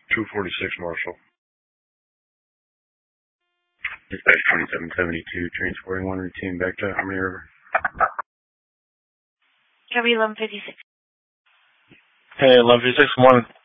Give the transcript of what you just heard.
246 Marshall. Dispatch 2772, transporting 1 routine back to Harmony River. Cover 1156. Hey, 1156, morning.